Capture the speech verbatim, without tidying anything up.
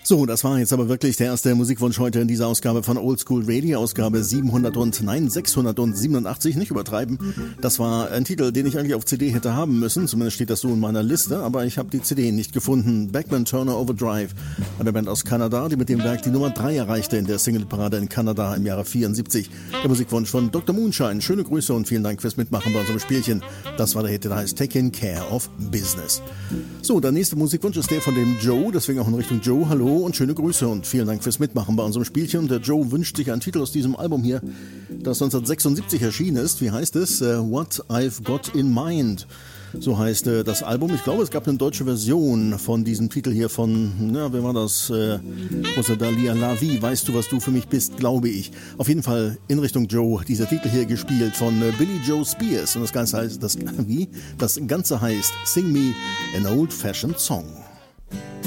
So, das war jetzt aber wirklich der erste Musikwunsch heute in dieser Ausgabe von Oldschool Radio, Ausgabe siebenhundert und, nein, sechshundertsiebenundachtzig, nicht übertreiben. Das war ein Titel, den ich eigentlich auf C D hätte haben müssen, zumindest steht das so in meiner Liste, aber ich habe die C D nicht gefunden. Bachman Turner Overdrive, eine Band aus Kanada, die mit dem Werk die Nummer drei erreichte in der Singleparade in Kanada im Jahre vierundsiebzig. Der Musikwunsch von Doktor Moonshine. Schöne Grüße und vielen Dank fürs Mitmachen bei unserem Spielchen. Das war der Hit, der heißt Taking Care of Business. So, der nächste Musikwunsch ist der von dem Joe, deswegen auch in Richtung Joe. Hallo und schöne Grüße und vielen Dank fürs Mitmachen bei unserem Spielchen. Der Joe wünscht sich einen Titel aus diesem Album hier, das neunzehnhundertsechsundsiebzig erschienen ist. Wie heißt es? Uh, What I've Got in Mind. So heißt äh, das Album. Ich glaube, es gab eine deutsche Version von diesem Titel hier von, na, wer war das? Äh, Rosalia La Vie, weißt du, was du für mich bist, glaube ich. Auf jeden Fall in Richtung Joe, dieser Titel hier gespielt von äh, Billy Joe Spears. Und das Ganze heißt, das, wie? Das Ganze heißt Sing Me an Old Fashioned Song.